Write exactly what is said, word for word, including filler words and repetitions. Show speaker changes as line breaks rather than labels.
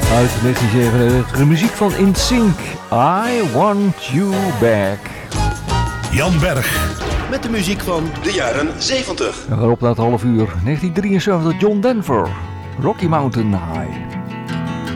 Uit negentien zevenennegentig, de muziek van In Sync. I Want You Back.
Jan Berg.
Met de muziek van
de jaren zeventig.
We gaan op naar het half uur. negentien drieënzeventig, John Denver. Rocky Mountain High.